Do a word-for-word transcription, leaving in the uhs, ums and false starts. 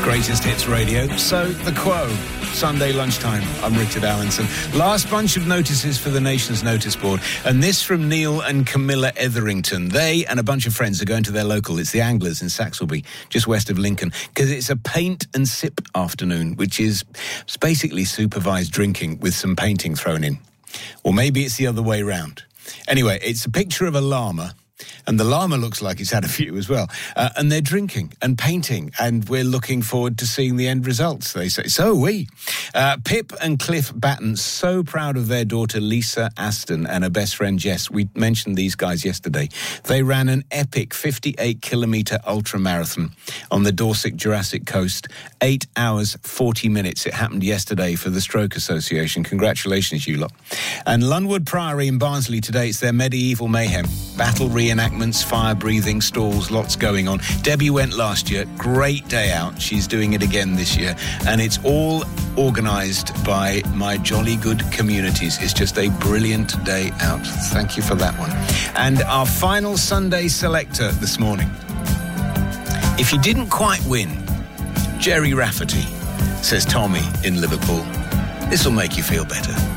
Greatest Hits Radio. So, The Quo, Sunday lunchtime. I'm Richard Allenson. Last bunch of notices for the Nation's notice board. And this from Neil and Camilla Etherington. They and a bunch of friends are going to their local. It's the Anglers in Saxelby, just west of Lincoln, because it's a paint and sip afternoon, which is it's basically supervised drinking with some painting thrown in. Or maybe it's the other way round. Anyway, it's a picture of a llama. And the llama looks like it's had a few as well. Uh, and they're drinking and painting, and we're looking forward to seeing the end results, they say. So are we. Uh, Pip and Cliff Batten, so proud of their daughter Lisa Aston and her best friend Jess. We mentioned these guys yesterday. They ran an epic fifty-eight kilometre ultramarathon on the Dorset Jurassic Coast. Eight hours, forty minutes. It happened yesterday for the Stroke Association. Congratulations, you lot. And Lunwood Priory in Barnsley today, it's their medieval mayhem. Battle reenactments, fire-breathing stalls, lots going on. Debbie went last year. Great day out. She's doing it again this year. And it's all organised by my jolly good communities. It's just a brilliant day out. Thank you for that one. And our final Sunday selector this morning. If you didn't quite win, Jerry Rafferty, says Tommy in Liverpool. This'll make you feel better.